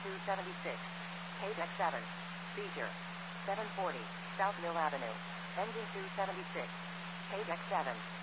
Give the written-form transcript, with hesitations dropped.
276. Page X7. Seizure. 740. South Mill Avenue. Engine 276. Page X7.